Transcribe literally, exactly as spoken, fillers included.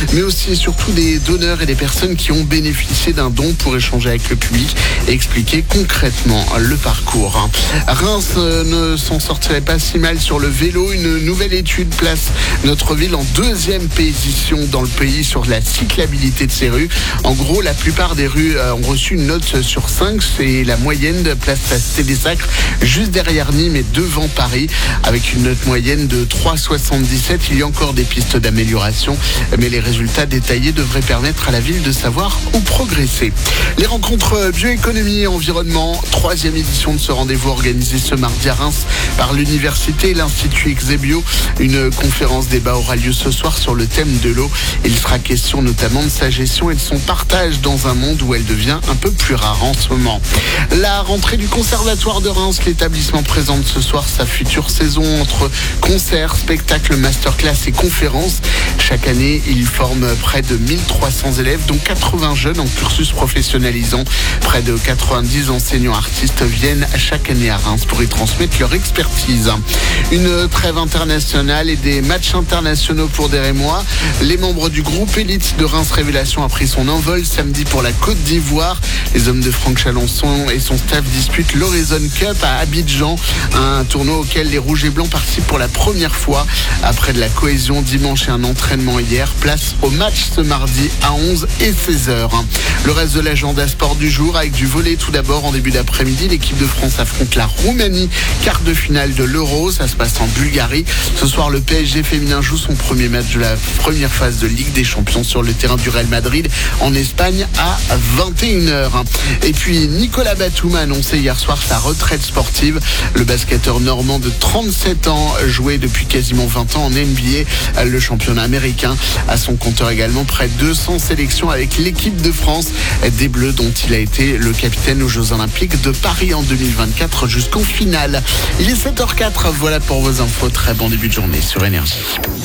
mais aussi et surtout des donneurs et des personnes qui ont bénéficié d'un don pour échanger avec le public et expliquer concrètement le parcours. Reims ne s'en sortirait pas si mal sur le vélo. Une nouvelle étude place notre ville en deuxième position dans le pays sur la cyclabilité de ses rues. En gros, la plupart des rues ont reçu une note sur cinq. C'est la moyenne de place la Cité des Sacres, juste derrière Nîmes et devant Paris, avec une note moyenne de trois virgule soixante-dix-sept. Il y a encore des pistes d'amélioration, mais les résultats détaillés devraient permettre à la ville de savoir où progresser. Les rencontres bioéconomie et environnement, troisième édition de ce rendez-vous organisé ce mardi à Reims par l'université et l'Institut Exebio. Une conférence débat aura lieu ce soir sur le thème de l'eau. Il sera question notamment de sa gestion et de son partage dans un monde où elle devient un peu plus rare en ce moment. La rentrée du Conservatoire de Reims, l'établissement présente ce soir sa future saison entre concerts, spectacles, masterclass et conférences. Chaque année, il forme près de mille trois cents élèves, dont quatre-vingts jeunes en cursus professionnalisant. Près de quatre-vingt-dix enseignants artistes viennent chaque année à Reims pour y transmettre leur expertise. Une trêve internationale et des matchs internationaux pour des Rémois. Les membres du groupe élite de Reims Révélation a pris son envol samedi pour la Côte d'Ivoire. Les hommes de Franck Chalençon et son staff disputent l'Horizon Cup à Abidjan, un tournoi auquel les Rouges et Blancs participent pour la première fois. Après de la cohésion dimanche et un entraînement hier, place au match ce mardi à onze et seize heures. Le reste de l'agenda sport du jour avec du volley tout d'abord en début d'après-midi. L'équipe de France affronte la Roumanie, quart de finale de l'Euro. Ça se passe en Bulgarie. Ce soir, le P S G féminin joue son premier match de la première phase de Ligue des Champions sur le terrain du Real Madrid en Espagne à vingt et une heures. Et puis, Nicolas Batum a annoncé hier soir sa retraite sportive. Le basketteur normand de trente-sept ans jouait depuis quasiment vingt ans en N B A, le championnat américain. À son compteur également près de deux cents sélections avec l'équipe de France des Bleus dont il a été le capitaine aux Jeux Olympiques de Paris en deux mille vingt-quatre jusqu'en finale. Il est sept heures zéro quatre, voilà pour vos infos. Très bon début de journée sur Énergie.